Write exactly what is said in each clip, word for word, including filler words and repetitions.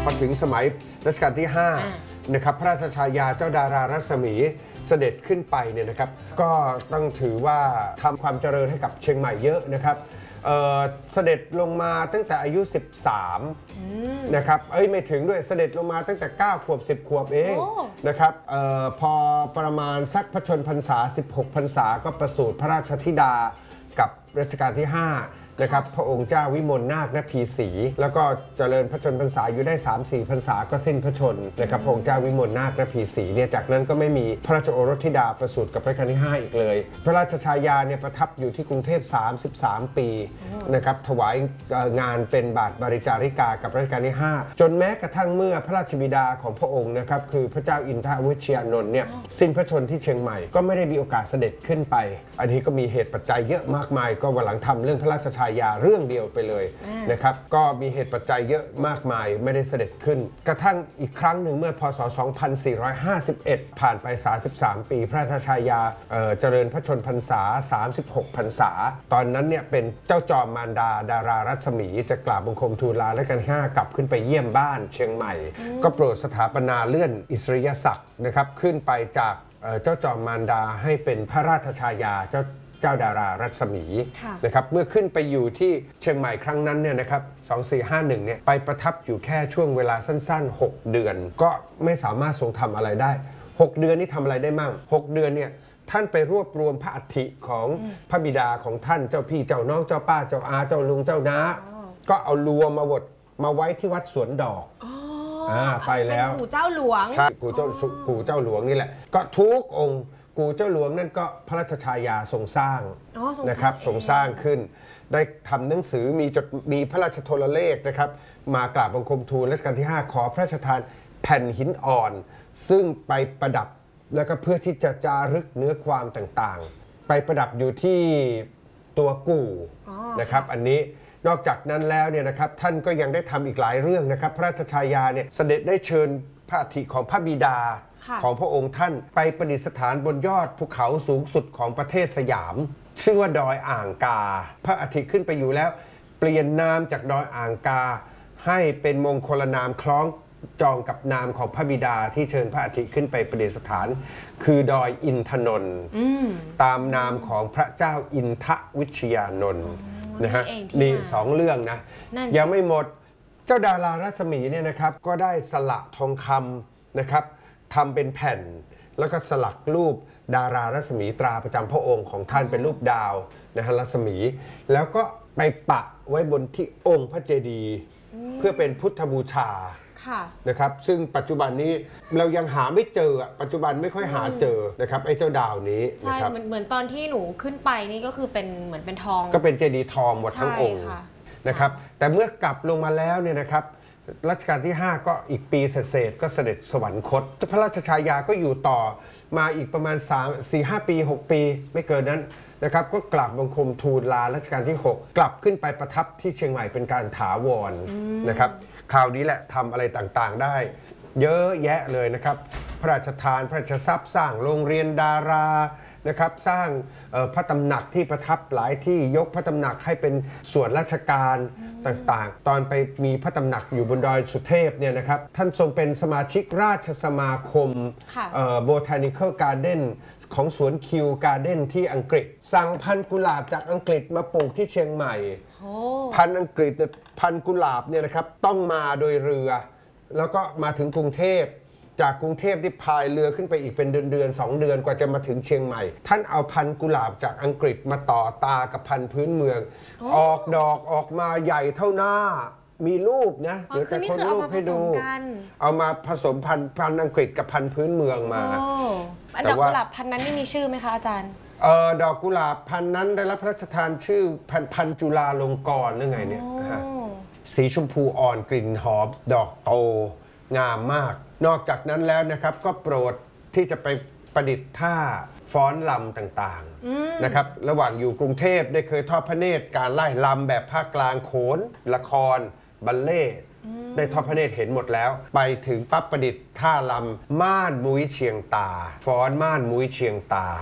พอถึงสมัยรัชกาลที่ห้านะครับพระราชฉายาเจ้าดารารัศมีเสด็จขึ้นไปเนี่ยนะครับก็ต้องถือว่าทำความเจริญให้กับเชียงใหม่เยอะนะครับเเสด็จลงมาตั้งแต่อายุสิบสามนะครับเอ้ยไม่ถึงด้วยเสด็จลงมาตั้งแต่เก้าขวบสิบขวบเองนะครับออพอประมาณสักพระชนพรรษาสิบหกพรรษาก็ประสูติพระราชธิดากับรัชกาลที่ห้านะครับพระองค์เจ้าวิมลนาคนพีศรีแล้วก็เจริญพระชนพรรษาอยู่ได้ สามสี่ พรรษาก็สิ้นพระชนนะครับพระองค์เจ้าวิมลนาคนพีศรีเนี่ยจากนั้นก็ไม่มีพระราชโอรสธิดาประสูติกับรัชกาลที่ห้าอีกเลยพระราชฉายาเนี่ยประทับอยู่ที่กรุงเทพสามสิบสามปีนะครับถวายงานเป็นบาทบริจาริกากับรัชกาลที่ห้าจนแม้กระทั่งเมื่อพระราชบิดาของพระองค์นะครับคือพระเจ้าอินทรวิเชียานนท์เนี่ยสิ้นพระชนที่เชียงใหม่ก็ไม่ได้มีโอกาสเสด็จขึ้นไปอันนี้ก็มีเหตุปัจจัยเยอะมากมายก็วันหลังทำเรื่องพระราชฉายาเรื่องเดียวไปเลยนะครับก็มีเหตุปัจจัยเยอะมากมายไม่ได้เสด็จขึ้นกระทั่งอีกครั้งหนึ่งเมื่อพศสองพันสี่ร้อยห้าสิบเอ็ดผ่านไปสามสิบสามปีพระราชฉายา เ, เจริญพระชนพรรษาสามสิบหกพรรษาตอนนั้นเนี่ยเป็นเจ้าจอมมารดาดารารัศมีจะกราบบังคมทูลลาและกันห้ากลับขึ้นไปเยี่ยมบ้านเชียงใหม่ก็โปรดสถาปนาเลื่อนอิสริยศักดิ์นะครับขึ้นไปจากเจ้าจอมมารดาให้เป็นพระราชฉายาเจ้าเจ้าดารารัศมีนะครับเมื่อขึ้นไปอยู่ที่เชียงใหม่ครั้งนั้นเนี่ยนะครับสองสี่ห้าหนึ่งเนี่ยไปประทับอยู่แค่ช่วงเวลาสั้นๆหกเดือนก็ไม่สามารถทรงทำอะไรได้หกเดือนนี้ทำอะไรได้มั่งหกเดือนเนี่ยท่านไปรวบรวมพระอัฐิของพระบิดาของท่านเจ้าพี่เจ้าน้องเจ้าป้าเจ้าอาเจ้าลุงเจ้าน้าก็เอารวมมาบดมาไว้ที่วัดสวนดอกอ่าไปแล้วปู่เจ้าหลวงใช่ปู่เจ้าปู่เจ้าหลวงนี่แหละก็ทุกองค์กูเจ้าหลวงนั่นก็พระราชฉายาทรงสร้างนะครับทรงสร้างขึ้นได้ทำหนังสือมีจดมีพระราชโทรเลขนะครับมากราบบังคมทูลรัชกาลที่ห้าขอพระราชทานแผ่นหินอ่อนซึ่งไปประดับแล้วก็เพื่อที่จะจารึกเนื้อความต่างๆไปประดับอยู่ที่ตัวกู่นะครับอันนี้นอกจากนั้นแล้วเนี่ยนะครับท่านก็ยังได้ทำอีกหลายเรื่องนะครับพระราชฉายาเนี่ยเสด็จได้เชิญพระอัฐิของพระบิดาของพระองค์ท่านไปประดิษฐานบนยอดภูเขาสูงสุดของประเทศสยามชื่อว่าดอยอ่างกาพระอัฐิขึ้นไปอยู่แล้วเปลี่ยนนามจากดอยอ่างกาให้เป็นมงคลนามคล้องจองกับนามของพระบิดาที่เชิญพระอัฐิขึ้นไปประดิษฐานคือดอยอินทนนท์ตามนามของพระเจ้าอินทวิชยานนท์นะฮะนี่สองเรื่องนะยังไม่หมดเจ้าดารารัศมีเนี่ยนะครับก็ได้สละทองคำนะครับทำเป็นแผ่นแล้วก็สลักรูปดารารัศมีตราประจำพระองค์ของท่านเป็นรูปดาวนะฮะรัศมีแล้วก็ไปปักไว้บนที่องค์พระเจดีย์เพื่อเป็นพุทธบูชานะครับซึ่งปัจจุบันนี้เรายังหาไม่เจอปัจจุบันไม่ค่อยหาเจอนะครับไอ้เจ้าดาวนี้ใช่เหมือนเหมือนตอนที่หนูขึ้นไปนี่ก็คือเป็นเหมือนเป็นทองก็เป็นเจดีย์ทองหมดทั้งองค์นะครับแต่เมื่อกลับลงมาแล้วเนี่ยนะครับรัชกาลที่ห้าก็อีกปีเศษก็เสด็จสวรรคตพระราชฉายาก็อยู่ต่อมาอีกประมาณ สาม สี่ ห้า ปี หก ปีไม่เกินนั้นนะครับก็กลับบังคมทูลลารัชกาลที่หกกลับขึ้นไปประทับที่เชียงใหม่เป็นการถาวรนะครับคราวนี้แหละทำอะไรต่างๆได้เยอะแยะเลยนะครับพระราชทานพระราชทรัพย์สร้างโรงเรียนดารานะครับสร้างพระตำหนักที่ประทับหลายที่ยกพระตำหนักให้เป็นส่วนราชการต่างๆตอนไปมีพระตำหนักอยู่บนดอยสุเทพเนี่ยนะครับท่านทรงเป็นสมาชิกราชสมาคม Botanical Garden ของสวนคิวการ์เด้นที่อังกฤษสั่งพันธุ์กุหลาบจากอังกฤษมาปลูกที่เชียงใหม่พันธุ์อังกฤษพันธุ์กุหลาบเนี่ยนะครับต้องมาโดยเรือแล้วก็มาถึงกรุงเทพจากกรุงเทพที่พายเรือขึ้นไปอีกเป็นเดือนเดือนสองเดือนกว่าจะมาถึงเชียงใหม่ท่านเอาพันธุ์กุหลาบจากอังกฤษมาต่อตากับพันธุ์พื้นเมืองออกดอกออกมาใหญ่เท่าหน้ามีรูปนะเดี๋ยวจะคนรูปให้ดูเอามาผสมพันธุ์พันธุ์อังกฤษกับพันธุ์พื้นเมืองมาดอกกุหลาบพันธุ์นั้นนี่มีชื่อไหมคะอาจารย์เออดอกกุหลาบพันธุ์นั้นได้รับพระราชทานชื่อพันพันจุฬาลงกรณ์หรือไงเนี่ยสีชมพูอ่อนกลิ่นหอมดอกโตงามมากนอกจากนั้นแล้วนะครับก็โปรดที่จะไปประดิษฐ์ท่าฟ้อนลำต่างๆนะครับระหว่างอยู่กรุงเทพได้เคยทอดพระเนตรการไล่ลำแบบภาคกลางโขนละครบัลเล่ได้ทอดพระเนตรเห็นหมดแล้วไปถึงปั๊บประดิษฐ์ท่าลำม่านมุ้ยเชียงตาฟ้อนม่านมุ้ยเชียงตา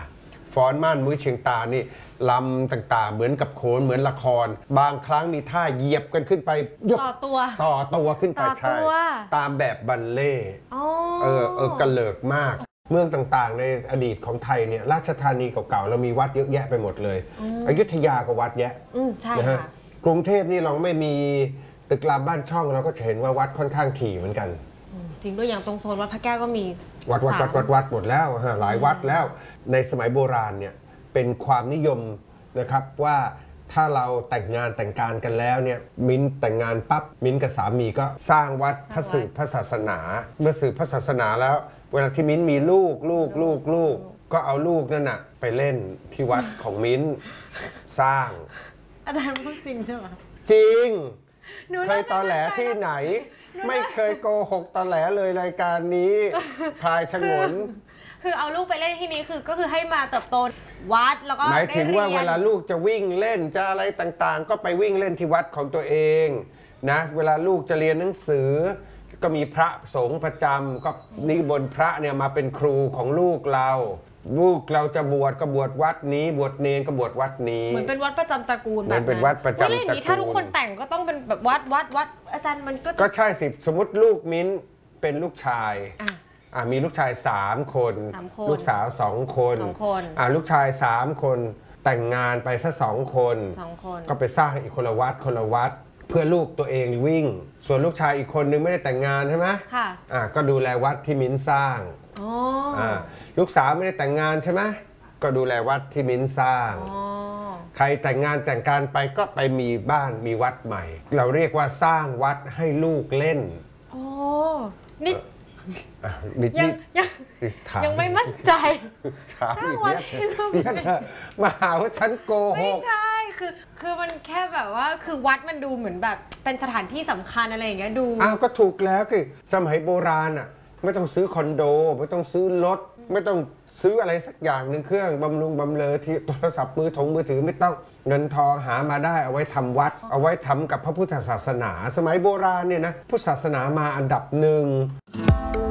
ฟ้อนม่านมุ้ยเชียงตานี่ลำต่างๆเหมือนกับโขนเหมือนละคร บางครั้งมีท่าเหยียบกันขึ้นไปยกต่อตัวต่อตัวขึ้นไปต่อใช่ตัวตามแบบบัลเล่ต์อ๋อเออเออกระเลิกมาก เมืองต่างๆ ในอดีตของไทยเนี่ยราชธานีเก่าๆเรามีวัดเยอะแยะไปหมดเลย อยุธยาก็วัดแยะอืมใช่นะฮะค่ะกรุงเทพนี่เราไม่มีตึกรามบ้านช่องเราก็จะเห็นว่าวัดค่อนข้างถี่เหมือนกันอืมจริงด้วยอย่างตรงโซนวัดพระแก้วก็มีวัดวัดวัดวัดวัดหมดแล้วฮะหลายวัดแล้วในสมัยโบราณเนี่ยเป็นความนิยมนะครับว่าถ้าเราแต่งงานแต่งการกันแล้วเนี่ยมิ้นแต่งงานปั๊บมิ้นกับสามีก็สร้างวัดพระสืบพระศาสนา เมื่อสืบพระศาสนาแล้ว เวลาที่มิ้นมีลูกลูกลูกลูกก็เอาลูกนั่นน่ะไปเล่นที่วัดของมิ้นสร้างอาจารย์พูดจริงใช่ไหมจริงหนูเคยตอแหลที่ไหน ไม่เคยโกหกตอแหลเลยรายการนี้พลายฉงนคือเอาลูกไปเล่นที่นี้คือก็คือให้มาเติบโตวัดแล้วก็หมายถึงว่าได้รียนเวลาลูกจะวิ่งเล่นจะอะไรต่างๆ ก็ไปวิ่งเล่นที่วัดของตัวเองนะเวลาลูกจะเรียนหนังสือ ก็มีพระสงฆ์ประจำก็นิบนต์พระเนี่ยมาเป็นครูของลูกเรา ลูกเราจะบวชก็บวชวัดนี้ บวชเนรก็บวชวัดนี้เหมือนเป็นวัดประจำตระกูลเหมือนเป็นวัดประจำเฮ้ยแล้วอย่างนี้ตระกูลถ้าทุกคนแต่งก็ต้องเป็นแบบวัดวัดวัดอาจารย์มันก็จะก็ใช่สิสมมติลูกมิ้นเป็นลูกชายอ่ะอ่ะมีลูกชายสามคนสามคนลูกสาวสองคนสองคนอ่ะลูกชายสามคนแต่งงานไปซะสองคนสองคนก็ไปสร้างอีกคนละวัดคนละวัด เพื่อลูกตัวเองวิ่ง ส่วนลูกชายอีกคนนึงไม่ได้แต่งงานใช่ไหมค่ะอ่ะก็ดูแลวัดที่มิ้นสร้างอ๋ออ่ะลูกสาวไม่ได้แต่งงานใช่ไหมก็ดูแลวัดที่มิ้นสร้างอ๋อใครแต่งงานแต่งการไปก็ไปมีบ้านมีวัดใหม่ เราเรียกว่าสร้างวัดให้ลูกเล่นโอ้นี่อ่ะนิดยังนิดยังถามยังไม่มั่นใจถามสร้างอีกวัดเนี่ยให้ลูกเนี่ยนะมาหาว่าฉันโกหไม่กใช่คือคือมันแค่แบบว่าคือวัดมันดูเหมือนแบบเป็นสถานที่สำคัญอะไรอย่างเงี้ยดูอ้าวก็ถูกแล้วคือสมัยโบราณอ่ะไม่ต้องซื้อคอนโด ไม่ต้องซื้อรถ ไม่ต้องซื้ออะไรสักอย่างหนึ่งเครื่องบำรุงบำเรอที่โทรศัพท์มือถงมือถือไม่ต้องเงินทองหามาได้เอาไว้ทำวัด เอาไว้ทำกับพระพุทธศาสนา สมัยโบราณเนี่ยนะพุทธศาสนามาอันดับหนึ่ง